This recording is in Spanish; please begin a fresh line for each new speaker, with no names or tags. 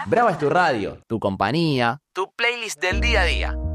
Brava es tu radio, tu compañía, tu playlist del día a día.